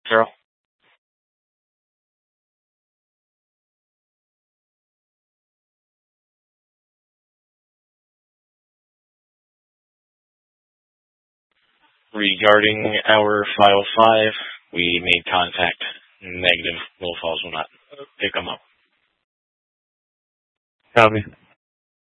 Carol? Regarding our file 5, we made contact. Negative. Wolf Falls will not pick them up. Copy.